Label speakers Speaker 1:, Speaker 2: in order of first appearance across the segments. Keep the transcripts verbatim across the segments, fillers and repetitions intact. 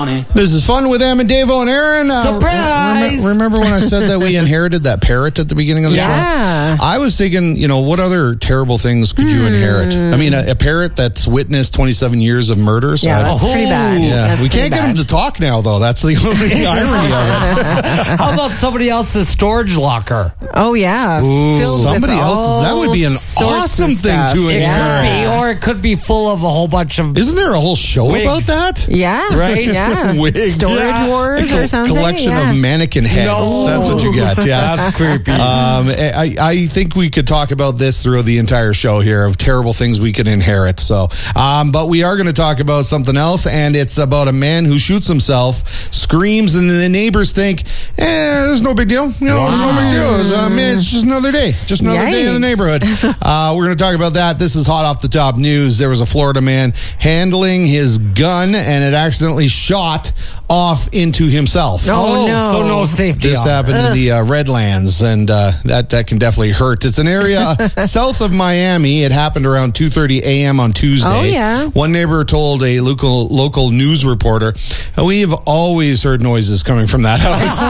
Speaker 1: This is Fun with Em and Davo and Aaron. Uh,
Speaker 2: Surprise!
Speaker 1: Rem- remember when I said that we inherited that parrot at the beginning of the
Speaker 3: Yeah.
Speaker 1: show? I was thinking, you know, what other terrible things could you inherit? I mean, a, a parrot that's witnessed twenty-seven years of murder. So
Speaker 3: Yeah,
Speaker 1: I-
Speaker 3: that's pretty bad.
Speaker 1: yeah.
Speaker 3: That's
Speaker 1: we
Speaker 3: pretty
Speaker 1: can't get
Speaker 3: bad.
Speaker 1: him to talk now, though. That's the only irony of it.
Speaker 2: How about somebody else's storage locker?
Speaker 3: Oh, yeah. Filled
Speaker 1: Somebody
Speaker 3: with
Speaker 1: else's. That would be an
Speaker 3: all sorts of
Speaker 1: awesome thing
Speaker 3: stuff.
Speaker 1: to
Speaker 2: It
Speaker 1: inherit.
Speaker 2: could be, or it could be full of a whole bunch of.
Speaker 1: Isn't there a whole show
Speaker 2: Wigs.
Speaker 1: about that?
Speaker 3: Yeah.
Speaker 2: Right?
Speaker 3: Yeah.
Speaker 1: Wigs.
Speaker 3: Storage
Speaker 2: Yeah.
Speaker 3: wars
Speaker 1: A
Speaker 3: or something.
Speaker 1: collection
Speaker 3: yeah.
Speaker 1: of mannequin heads.
Speaker 2: No.
Speaker 1: That's what you got. Yeah.
Speaker 2: That's creepy.
Speaker 1: Um, I, I think we could talk about this through the entire show here of terrible things we could inherit. So, um, but we are going to talk about something else, and it's about a man who shoots himself, screams, and the neighbors think, "Eh, there's no big deal. You know, there's no big deal. It's, uh, man, it's just another day, just another day in the
Speaker 3: Yikes.
Speaker 1: neighborhood." Uh, we're going to talk about that. This is hot off the top news. There was a Florida man handling his gun, and it accidentally shot off into himself.
Speaker 3: Oh, no.
Speaker 2: So no safety.
Speaker 1: This
Speaker 2: on it.
Speaker 1: happened in the uh, Redlands, and uh, that that can definitely hurt. It's an area south of Miami. It happened around two thirty a.m. on Tuesday.
Speaker 3: Oh, yeah.
Speaker 1: One neighbor told a local local news reporter, "We have always heard noises coming from that house.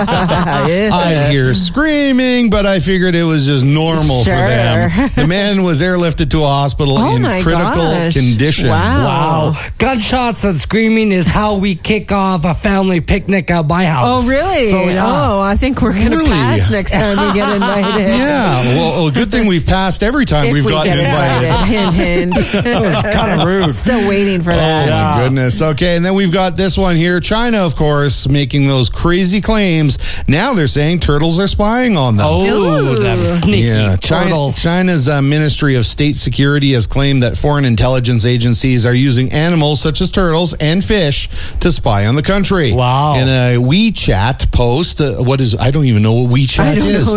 Speaker 1: I hear screaming, but I figured it was just normal
Speaker 3: Sure.
Speaker 1: for them." The man was airlifted to a hospital
Speaker 3: Oh,
Speaker 1: in
Speaker 3: my
Speaker 1: critical
Speaker 3: gosh.
Speaker 1: condition.
Speaker 3: Wow.
Speaker 2: Wow. Gunshots and screaming is how we kick off a family picnic at my house.
Speaker 3: Oh, really?
Speaker 2: So, yeah.
Speaker 3: Oh, I think we're going to
Speaker 1: Really?
Speaker 3: pass next time we get invited.
Speaker 1: Yeah, well, a good thing we've passed every time
Speaker 3: If
Speaker 1: we've
Speaker 3: we
Speaker 1: gotten
Speaker 3: get
Speaker 1: invited.
Speaker 3: invited. Hint, hint.
Speaker 2: That was kind of rude.
Speaker 3: Still waiting for that.
Speaker 1: Oh, my goodness. Okay, and then we've got this one here. China, of course, making those crazy claims. Now they're saying turtles are spying on them.
Speaker 2: Oh,
Speaker 3: Ooh.
Speaker 2: them sneaky
Speaker 1: Yeah, China,
Speaker 2: turtles.
Speaker 1: China's uh, Ministry of State Security has claimed that foreign intelligence agencies are using animals such as turtles and fish to spy on the country.
Speaker 2: Wow.
Speaker 1: In a WeChat post, uh, what is, I don't even know what WeChat
Speaker 3: I don't
Speaker 1: is.
Speaker 3: know